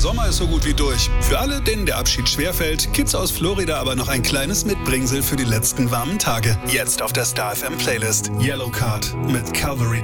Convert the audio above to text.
Sommer ist so gut wie durch. Für alle, denen der Abschied schwerfällt, gibt's aus Florida aber noch ein kleines Mitbringsel für die letzten warmen Tage. Jetzt auf der Star FM Playlist. Yellow Card mit Calvary